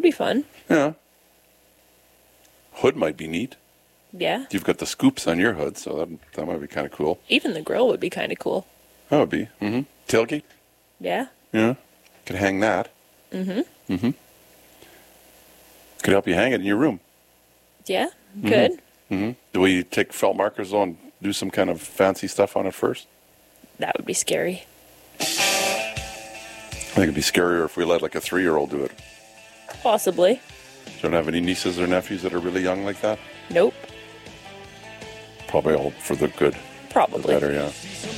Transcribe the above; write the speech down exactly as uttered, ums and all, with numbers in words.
be fun. Yeah. Hood might be neat. Yeah. You've got the scoops on your hood, so that that might be kind of cool. Even the grill would be kind of cool. That would be. Mm-hmm. Tailgate? Yeah. Yeah. Could hang that. Mm-hmm. Mm-hmm. Could help you hang it in your room. Yeah. Good. Mm-hmm. Do we take felt markers on and do some kind of fancy stuff on it first? That would be scary. I think it'd be scarier if we let like a three-year-old do it. Possibly. Don't have any nieces or nephews that are really young like that? Nope. Probably all for the good. Probably. The better, yeah.